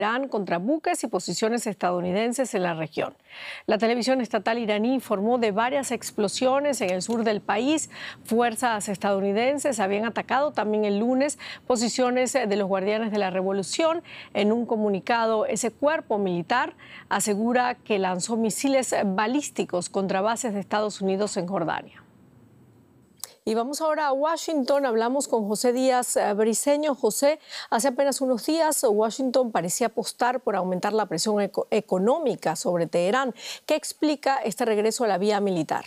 Irán contra buques y posiciones estadounidenses en la región. La televisión estatal iraní informó de varias explosiones en el sur del país. Fuerzas estadounidenses habían atacado también el lunes posiciones de los guardianes de la revolución. En un comunicado, ese cuerpo militar asegura que lanzó misiles balísticos contra bases de Estados Unidos en Jordania. Y vamos ahora a Washington. Hablamos con José Díaz Briceño. José, hace apenas unos días Washington parecía apostar por aumentar la presión económica sobre Teherán. ¿Qué explica este regreso a la vía militar?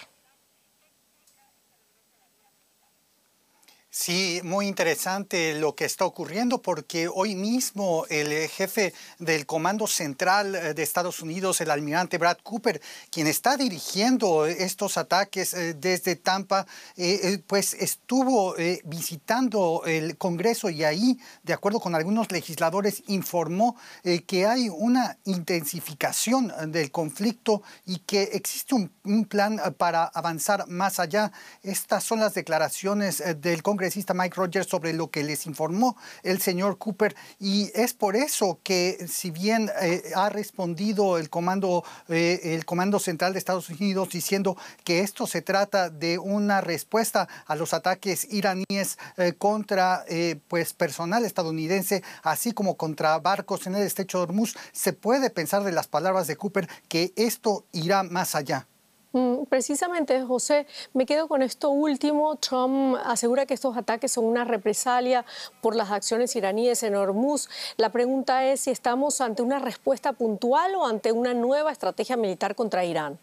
Sí, muy interesante lo que está ocurriendo porque hoy mismo el jefe del Comando Central de Estados Unidos, el almirante Brad Cooper, quien está dirigiendo estos ataques desde Tampa, pues estuvo visitando el Congreso y ahí, de acuerdo con algunos legisladores, informó que hay una intensificación del conflicto y que existe un plan para avanzar más allá. Estas son las declaraciones del congresista Mike Rogers sobre lo que les informó el señor Cooper, y es por eso que, si bien ha respondido el Comando Central de Estados Unidos diciendo que esto se trata de una respuesta a los ataques iraníes contra pues personal estadounidense, así como contra barcos en el estrecho de Hormuz, se puede pensar de las palabras de Cooper que esto irá más allá. Precisamente, José, me quedo con esto último. Trump asegura que estos ataques son una represalia por las acciones iraníes en Hormuz. La pregunta es si estamos ante una respuesta puntual o ante una nueva estrategia militar contra Irán.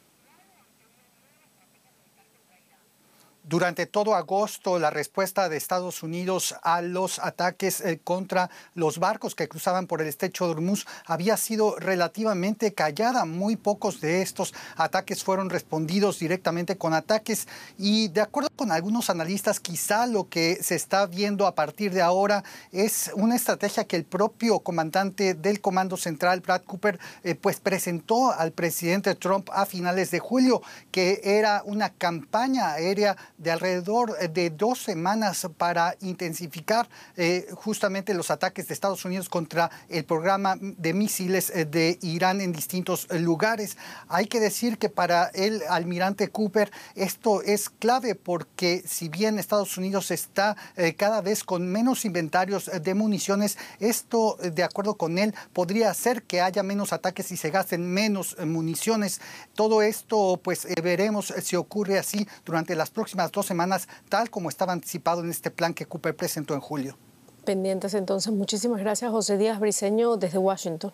Durante todo agosto, la respuesta de Estados Unidos a los ataques contra los barcos que cruzaban por el estrecho de Hormuz había sido relativamente callada. Muy pocos de estos ataques fueron respondidos directamente con ataques, y de acuerdo con algunos analistas, quizá lo que se está viendo a partir de ahora es una estrategia que el propio comandante del Comando Central, Brad Cooper, pues presentó al presidente Trump a finales de julio, que era una campaña aérea de alrededor de 2 semanas para intensificar justamente los ataques de Estados Unidos contra el programa de misiles de Irán en distintos lugares. Hay que decir que para el almirante Cooper esto es clave porque, si bien Estados Unidos está cada vez con menos inventarios de municiones, esto, de acuerdo con él, podría hacer que haya menos ataques y se gasten menos municiones. Todo esto, pues veremos si ocurre así durante las próximas 2 semanas, tal como estaba anticipado en este plan que Cooper presentó en julio. Pendientes entonces. Muchísimas gracias, José Díaz Briceño, desde Washington.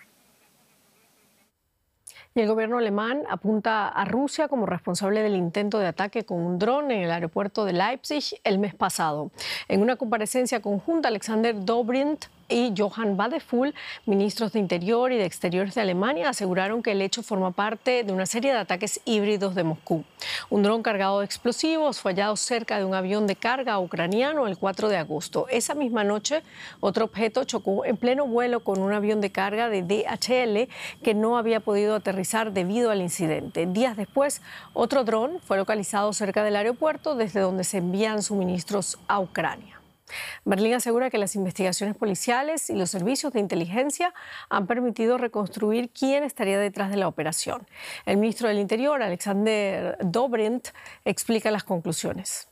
Y el gobierno alemán apunta a Rusia como responsable del intento de ataque con un dron en el aeropuerto de Leipzig el mes pasado. En una comparecencia conjunta, Alexander Dobrindt y Johann Wadephul, ministros de Interior y de Exteriores de Alemania, aseguraron que el hecho forma parte de una serie de ataques híbridos de Moscú. Un dron cargado de explosivos fue hallado cerca de un avión de carga ucraniano el 4 de agosto. Esa misma noche, otro objeto chocó en pleno vuelo con un avión de carga de DHL que no había podido aterrizar debido al incidente. Días después, otro dron fue localizado cerca del aeropuerto desde donde se envían suministros a Ucrania. Berlín asegura que las investigaciones policiales y los servicios de inteligencia han permitido reconstruir quién estaría detrás de la operación. El ministro del Interior, Alexander Dobrindt, explica las conclusiones.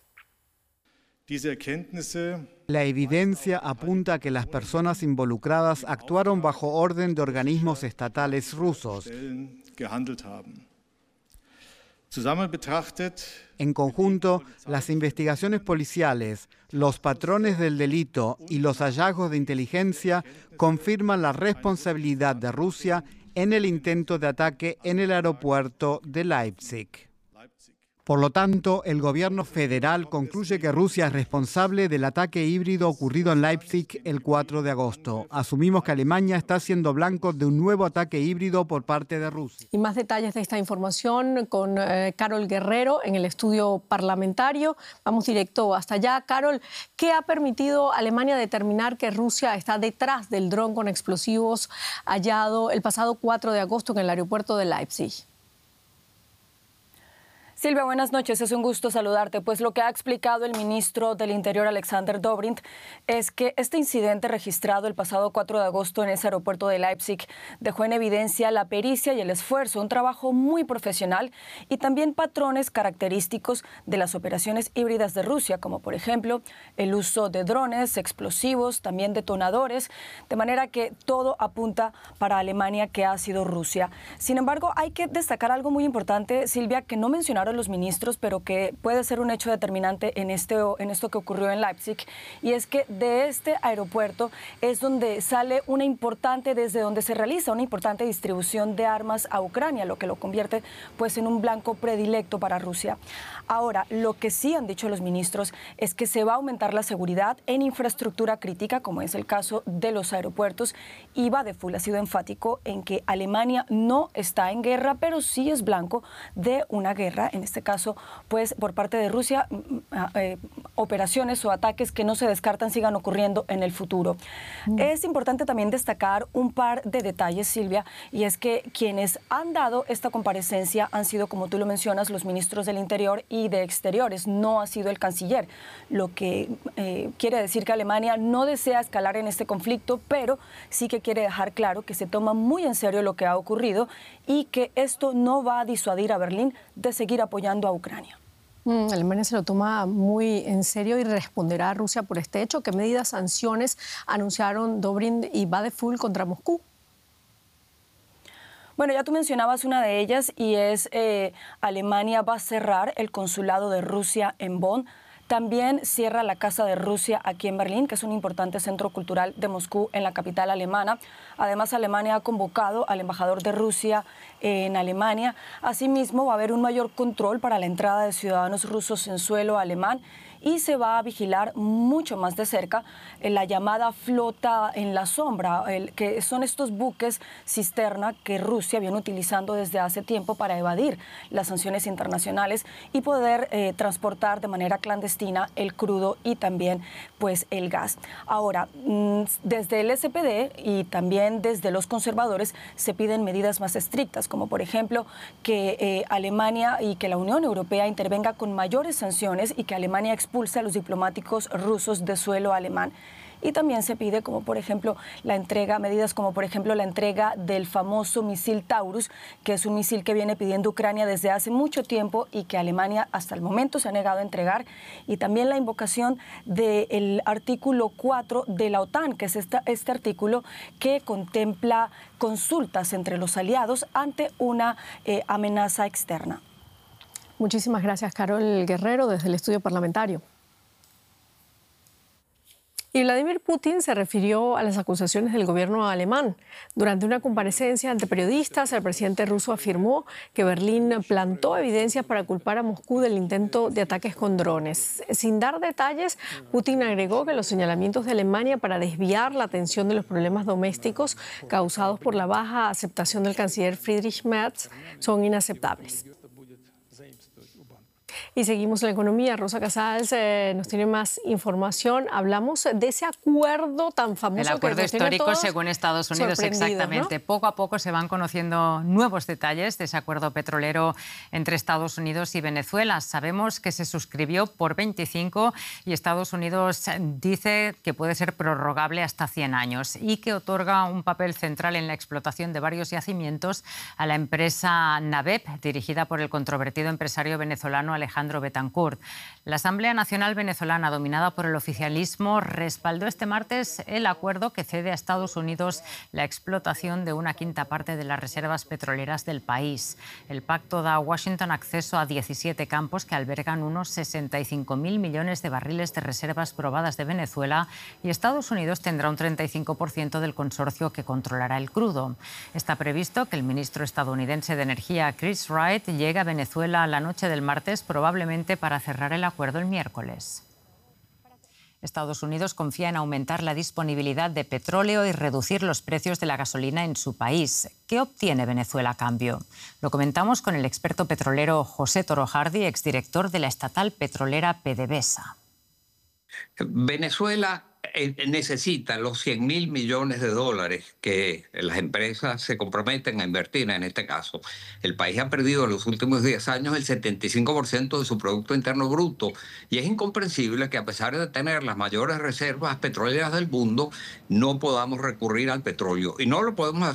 La evidencia apunta a que las personas involucradas actuaron bajo orden de organismos estatales rusos. En conjunto, las investigaciones policiales, los patrones del delito y los hallazgos de inteligencia confirman la responsabilidad de Rusia en el intento de ataque en el aeropuerto de Leipzig. Por lo tanto, el gobierno federal concluye que Rusia es responsable del ataque híbrido ocurrido en Leipzig el 4 de agosto. Asumimos que Alemania está siendo blanco de un nuevo ataque híbrido por parte de Rusia. Y más detalles de esta información con Carol Guerrero en el estudio parlamentario. Vamos directo hasta allá. Carol, ¿qué ha permitido a Alemania determinar que Rusia está detrás del dron con explosivos hallado el pasado 4 de agosto en el aeropuerto de Leipzig? Silvia, buenas noches. Es un gusto saludarte. Pues lo que ha explicado el ministro del Interior, Alexander Dobrindt, es que este incidente registrado el pasado 4 de agosto en ese aeropuerto de Leipzig dejó en evidencia la pericia y el esfuerzo, un trabajo muy profesional y también patrones característicos de las operaciones híbridas de Rusia, como por ejemplo el uso de drones, explosivos, también detonadores, de manera que todo apunta para Alemania, que ha sido Rusia. Sin embargo, hay que destacar algo muy importante, Silvia, que no mencionaron los ministros, pero que puede ser un hecho determinante en esto que ocurrió en Leipzig, y es que de este aeropuerto es donde sale desde donde se realiza una importante distribución de armas a Ucrania, lo que lo convierte pues en un blanco predilecto para Rusia. Ahora, lo que sí han dicho los ministros es que se va a aumentar la seguridad en infraestructura crítica, como es el caso de los aeropuertos, y Vadeful ha sido enfático en que Alemania no está en guerra, pero sí es blanco de una guerra, en este caso, pues por parte de Rusia, operaciones o ataques que no se descartan sigan ocurriendo en el futuro. Es importante también destacar un par de detalles, Silvia, y es que quienes han dado esta comparecencia han sido, como tú lo mencionas, los ministros del Interior y de Exteriores, no ha sido el canciller, lo que quiere decir que Alemania no desea escalar en este conflicto, pero sí que quiere dejar claro que se toma muy en serio lo que ha ocurrido y que esto no va a disuadir a Berlín de seguir apoyando a Ucrania. Alemania se lo toma muy en serio y responderá a Rusia por este hecho. ¿Qué medidas, sanciones anunciaron Dobrindt y Vadeful contra Moscú? Bueno, ya tú mencionabas una de ellas y es Alemania va a cerrar el consulado de Rusia en Bonn. También cierra la Casa de Rusia aquí en Berlín, que es un importante centro cultural de Moscú en la capital alemana. Además, Alemania ha convocado al embajador de Rusia en Alemania. Asimismo, va a haber un mayor control para la entrada de ciudadanos rusos en suelo alemán y se va a vigilar mucho más de cerca la llamada flota en la sombra, que son estos buques cisterna que Rusia viene utilizando desde hace tiempo para evadir las sanciones internacionales y poder transportar de manera clandestina el crudo y también pues el gas. Ahora, desde el SPD y también desde los conservadores se piden medidas más estrictas, como por ejemplo que Alemania y que la Unión Europea intervenga con mayores sanciones y que Alemania expulse a los diplomáticos rusos de suelo alemán. Y también se pide, como por ejemplo, medidas como por ejemplo la entrega del famoso misil Taurus, que es un misil que viene pidiendo Ucrania desde hace mucho tiempo y que Alemania hasta el momento se ha negado a entregar. Y también la invocación del artículo 4 de la OTAN, que es este artículo que contempla consultas entre los aliados ante una amenaza externa. Muchísimas gracias, Carol Guerrero, desde el estudio parlamentario. Y Vladimir Putin se refirió a las acusaciones del gobierno alemán. Durante una comparecencia ante periodistas, el presidente ruso afirmó que Berlín plantó evidencias para culpar a Moscú del intento de ataques con drones. Sin dar detalles, Putin agregó que los señalamientos de Alemania para desviar la atención de los problemas domésticos causados por la baja aceptación del canciller Friedrich Merz son inaceptables. Y seguimos en la economía. Rosa Casals nos tiene más información. Hablamos de ese acuerdo tan famoso. El acuerdo histórico según Estados Unidos, exactamente. ¿No? Poco a poco se van conociendo nuevos detalles de ese acuerdo petrolero entre Estados Unidos y Venezuela. Sabemos que se suscribió por 25 y Estados Unidos dice que puede ser prorrogable hasta 100 años y que otorga un papel central en la explotación de varios yacimientos a la empresa NABEP, dirigida por el controvertido empresario venezolano Alejandro Betancourt. La Asamblea Nacional Venezolana, dominada por el oficialismo, respaldó este martes el acuerdo que cede a Estados Unidos la explotación de una quinta parte de las reservas petroleras del país. El pacto da a Washington acceso a 17 campos que albergan unos 65.000 millones de barriles de reservas probadas de Venezuela y Estados Unidos tendrá un 35% del consorcio que controlará el crudo. Está previsto que el ministro estadounidense de Energía, Chris Wright, llegue a Venezuela la noche del martes, probablemente para cerrar el acuerdo el miércoles. Estados Unidos confía en aumentar la disponibilidad de petróleo y reducir los precios de la gasolina en su país. ¿Qué obtiene Venezuela a cambio? Lo comentamos con el experto petrolero José Toro Hardy, exdirector de la estatal petrolera PDVSA. Venezuela necesita los 100.000 millones de dólares que las empresas se comprometen a invertir en este caso. El país ha perdido en los últimos 10 años el 75% de su Producto Interno Bruto y es incomprensible que a pesar de tener las mayores reservas petroleras del mundo no podamos recurrir al petróleo. Y no lo podemos